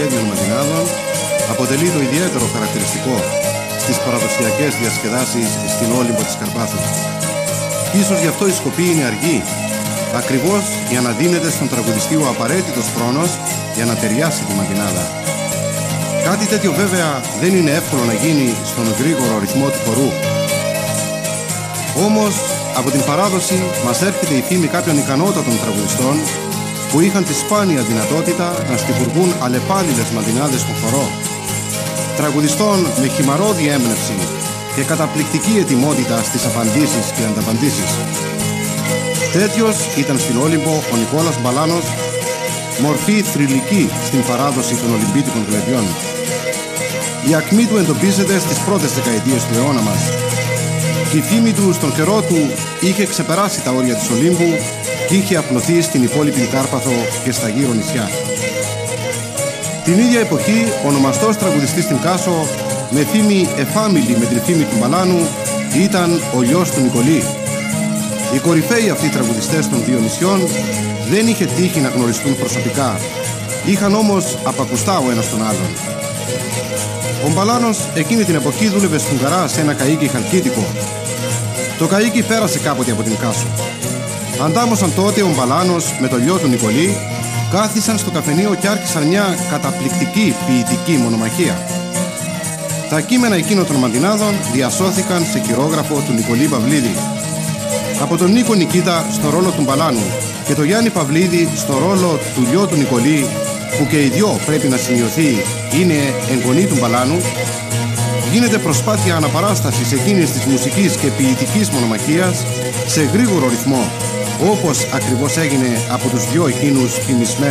των Μαντινάδων αποτελεί το ιδιαίτερο χαρακτηριστικό στις παραδοσιακές διασκεδάσεις στην Όλυμπο της Καρπάθου. Ίσως γι' αυτό η σκοπή είναι αργή, ακριβώς για να δίνεται στον τραγουδιστή ο απαραίτητος χρόνος για να ταιριάσει τη μαντινάδα. Κάτι τέτοιο βέβαια δεν είναι εύκολο να γίνει στον γρήγορο ρυθμό του χορού. Όμως από την παράδοση μας έρχεται η φήμη κάποιων ικανότατων τραγουδιστών που είχαν τη σπάνια δυνατότητα να στιχουργούν αλλεπάλληλες μαντινάδες στον χορό. Τραγουδιστών με χυμαρώδη έμπνευση και καταπληκτική ετοιμότητα στις απαντήσεις και ανταπαντήσεις. Τέτοιος ήταν στην Όλυμπο ο Νικόλας Μπαλάνος, μορφή θρυλική στην παράδοση των Ολυμπίτικων Κλεδιών. Η ακμή του εντοπίζεται στις πρώτες δεκαετίες του αιώνα μας και η φήμη του στον καιρό του είχε ξεπεράσει τα όρια της Ολύμπου και είχε απλωθεί στην υπόλοιπη Κάρπαθο και στα γύρω νησιά. Την ίδια εποχή ο ονομαστός τραγουδιστής στην Κάσο, με φήμη εφάμιλη με την φήμη του Μπαλάνου, ήταν ο γιος του Νικολή. Οι κορυφαίοι αυτοί τραγουδιστές των δύο νησιών δεν είχε τύχει να γνωριστούν προσωπικά, είχαν όμως απακουστά ο ένας τον άλλον. Ο Μπαλάνος εκείνη την εποχή δούλευε σφουγγαρά σε ένα καΐκι χαλκίδικο. Το καΐκι πέρασε κάποτε από την Κάσο. Αντάμωσαν τότε ο Μπαλάνος με το γιο του Νικολή, κάθισαν στο καφενείο και άρχισαν μια καταπληκτική ποιητική μονομαχία. Τα κείμενα εκείνων των μαντινάδων διασώθηκαν σε χειρόγραφο του Νικολή Παυλίδη. Από τον Νίκο Νικήτα στο ρόλο του Μπαλάνου και τον Γιάννη Παυλίδη στο ρόλο του γιο του Νικολή, που και οι δυο πρέπει να σημειωθεί είναι εγγονοί του Μπαλάνου, γίνεται προσπάθεια αναπαράστασης εκείνης της μουσικής και ποιητικής μονομαχίας σε γρήγορο ρυθμό, όπως ακριβώς έγινε από τους δυο εκείνους φημισμένους